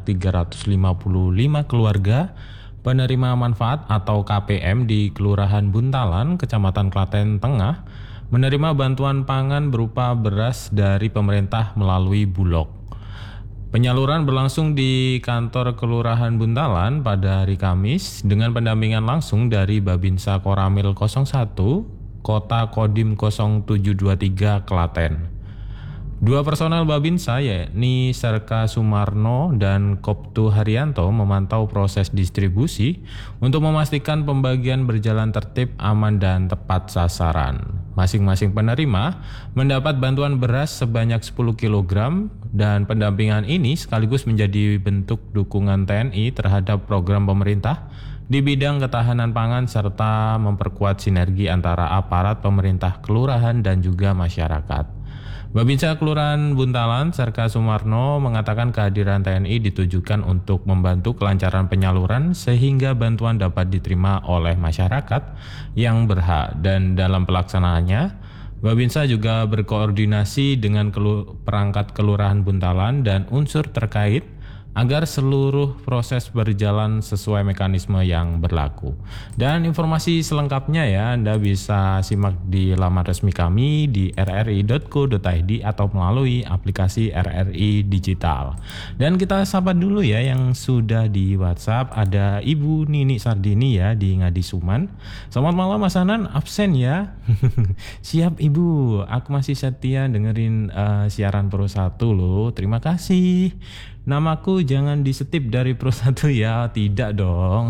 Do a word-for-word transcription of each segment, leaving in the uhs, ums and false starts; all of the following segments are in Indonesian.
sebanyak tiga ratus lima puluh lima keluarga penerima manfaat atau K P M di Kelurahan Buntalan, Kecamatan Klaten Tengah, menerima bantuan pangan berupa beras dari pemerintah melalui Bulog. Penyaluran berlangsung di kantor Kelurahan Buntalan pada hari Kamis dengan pendampingan langsung dari Babinsa Koramil nol satu, Kota Kodim nol tujuh dua tiga Klaten. Dua personel Babinsa yakni Serka Sumarno dan Koptu Haryanto memantau proses distribusi untuk memastikan pembagian berjalan tertib, aman, dan tepat sasaran. Masing-masing penerima mendapat bantuan beras sebanyak sepuluh kilogram dan pendampingan ini sekaligus menjadi bentuk dukungan T N I terhadap program pemerintah di bidang ketahanan pangan serta memperkuat sinergi antara aparat pemerintah kelurahan dan juga masyarakat. Babinsa Kelurahan Buntalan, Serka Sumarno, mengatakan kehadiran T N I ditujukan untuk membantu kelancaran penyaluran sehingga bantuan dapat diterima oleh masyarakat yang berhak, dan dalam pelaksanaannya Babinsa juga berkoordinasi dengan kelu- perangkat Kelurahan Buntalan dan unsur terkait agar seluruh proses berjalan sesuai mekanisme yang berlaku. Dan informasi selengkapnya ya Anda bisa simak di laman resmi kami di r r i dot co dot i d atau melalui aplikasi R R I Digital. Dan kita sapa dulu ya yang sudah di WhatsApp, ada Ibu Nini Sardini ya di Ngadisuman. Selamat malam Mas Anan, absen ya. Siap Ibu, aku masih setia dengerin uh, siaran Pro satu loh. Terima kasih. Namaku jangan disetip dari Pro satu ya, tidak dong.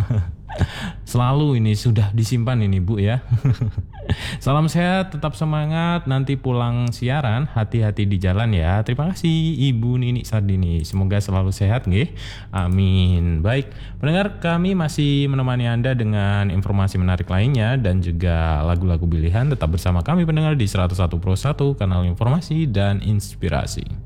Selalu ini sudah disimpan ini Bu ya. Salam sehat, tetap semangat, nanti pulang siaran hati-hati di jalan ya. Terima kasih Ibu Nini Sardini, semoga selalu sehat nggih. Amin. Baik, pendengar, kami masih menemani Anda dengan informasi menarik lainnya dan juga lagu-lagu pilihan. Tetap bersama kami pendengar di seratus satu Pro satu, kanal informasi dan inspirasi.